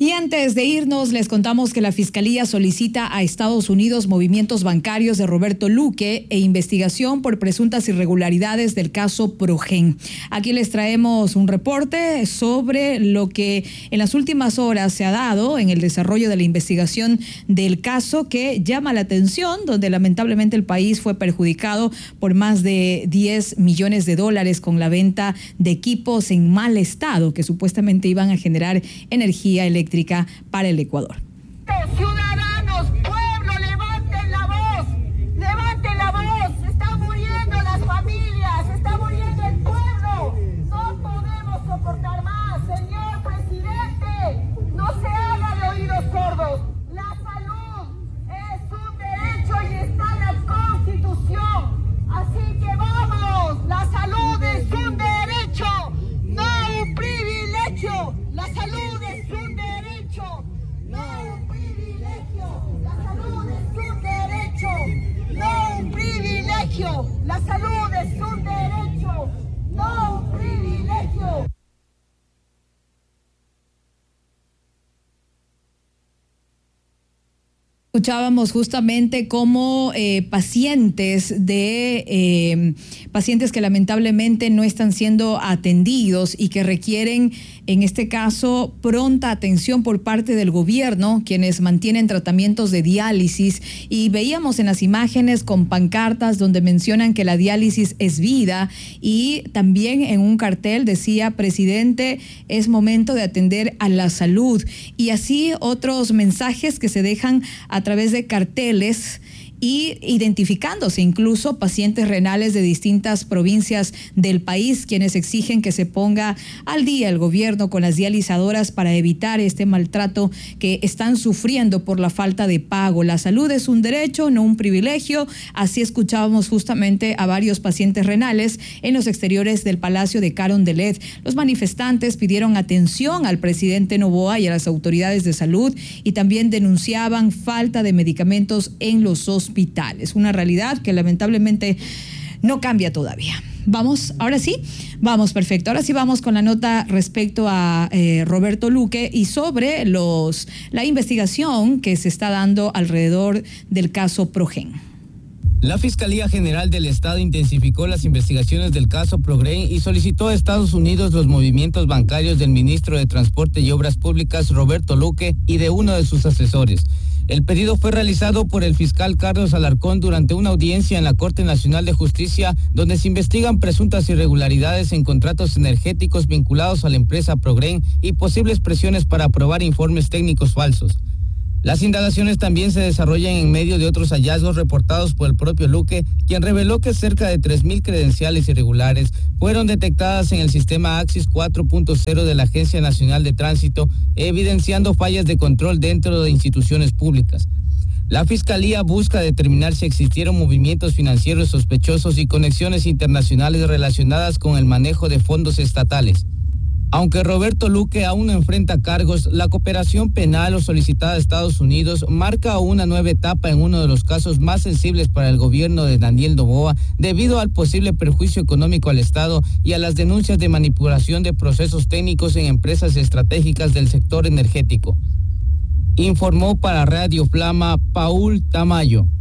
Y antes de irnos, les contamos que la Fiscalía solicita a Estados Unidos movimientos bancarios de Roberto Luque e investigación por presuntas irregularidades del caso Progen. Aquí les traemos un reporte sobre lo que en las últimas horas se ha dado en el desarrollo de la investigación del caso que llama la atención, donde lamentablemente el país fue perjudicado por más de 10 millones de dólares con la venta de equipos en mal estado que supuestamente iban a generar energía eléctrica para el Ecuador. Ciudadanos, pueblo, levanten la voz, se están muriendo las familias, se está muriendo el pueblo, no podemos soportar más, señor presidente, no se haga de oídos sordos, la salud es un derecho y está en la Constitución, así que vamos, la salud es un derecho, no un privilegio, la salud es un derecho, no un privilegio, la salud es un derecho, no un privilegio, la salud es un derecho, no un privilegio. Escuchábamos justamente cómo pacientes que lamentablemente no están siendo atendidos y que requieren, en este caso, pronta atención por parte del gobierno, quienes mantienen tratamientos de diálisis. Y veíamos en las imágenes con pancartas donde mencionan que la diálisis es vida, y también en un cartel decía: presidente, es momento de atender a la salud. Y así otros mensajes que se dejan a través de carteles y identificándose incluso pacientes renales de distintas provincias del país, quienes exigen que se ponga al día el gobierno con las dializadoras para evitar este maltrato que están sufriendo por la falta de pago. La salud es un derecho, no un privilegio. Así escuchábamos justamente a varios pacientes renales en los exteriores del Palacio de Carondelet. Los manifestantes pidieron atención al presidente Noboa y a las autoridades de salud, y también denunciaban falta de medicamentos en los hospitales. Una realidad que lamentablemente no cambia todavía. Vamos, ahora sí, vamos, perfecto. Ahora sí vamos con la nota respecto a Roberto Luque y sobre la investigación que se está dando alrededor del caso Progen. La Fiscalía General del Estado intensificó las investigaciones del caso Progen y solicitó a Estados Unidos los movimientos bancarios del ministro de Transporte y Obras Públicas, Roberto Luque, y de uno de sus asesores. El pedido fue realizado por el fiscal Carlos Alarcón durante una audiencia en la Corte Nacional de Justicia, donde se investigan presuntas irregularidades en contratos energéticos vinculados a la empresa Progen y posibles presiones para aprobar informes técnicos falsos. Las indagaciones también se desarrollan en medio de otros hallazgos reportados por el propio Luque, quien reveló que cerca de 3,000 credenciales irregulares fueron detectadas en el sistema Axis 4.0 de la Agencia Nacional de Tránsito, evidenciando fallas de control dentro de instituciones públicas. La Fiscalía busca determinar si existieron movimientos financieros sospechosos y conexiones internacionales relacionadas con el manejo de fondos estatales. Aunque Roberto Luque aún no enfrenta cargos, la cooperación penal o solicitada a Estados Unidos marca una nueva etapa en uno de los casos más sensibles para el gobierno de Daniel Noboa, debido al posible perjuicio económico al Estado y a las denuncias de manipulación de procesos técnicos en empresas estratégicas del sector energético. Informó para Radio Flama Paul Tamayo.